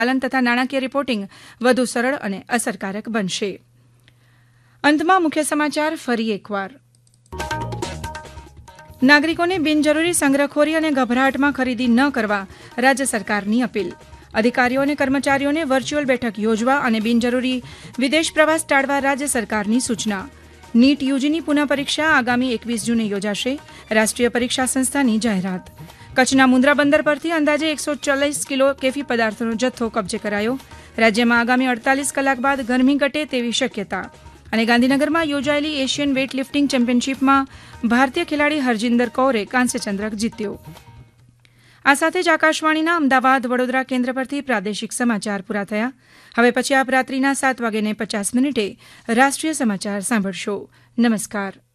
પાલન તથા નાણાકીય રિપોર્ટિંગ વધુ સરળ અને અસરકારક બનશે. અંતમાં મુખ્ય સમાચાર ફરી એકવાર. નાગરિકોને બિનજરૂરી સંગ્રહખોરી અને ગભરાટમાં ખરીદી ન કરવા રાજ્ય સરકારની અપીલ. અધિકારીઓ અને કર્મચારીઓને વર્ચ્યુઅલ બેઠક યોજવા અને બિનજરૂરી વિદેશ પ્રવાસ ટાળવા રાજ્ય સરકારની સૂચના. નીટ યુજીની પુનઃ પરીક્ષા આગામી 21 જૂને યોજાશે. રાષ્ટ્રીય પરીક્ષા સંસ્થાની જાહેરાત. કચ્છના મુન્દ્રા બંદર પરથી અંદાજે 140 કિલો કેફી પદાર્થોનો જથ્થો કબજે કરાયો. રાજ્યમાં આગામી 48 કલાક બાદ ગરમી ઘટે તેવી શક્યતા. અને ગાંધીનગરમાં યોજાયેલી એશિયન વેઇટ લિફ્ટિંગ ચેમ્પિયનશીપમાં ભારતીય ખેલાડી હરજિંદર કૌરે કાંસ્ય ચંદ્રક જીત્યો. આ સાથે જ આકાશવાણીના અમદાવાદ વડોદરા કેન્દ્ર પરથી પ્રાદેશિક સમાચાર પૂરા થયા. હવે પછી આપ રાત્રિના 7:50 રાષ્ટ્રીય સમાચાર સાંભળશો. નમસ્કાર.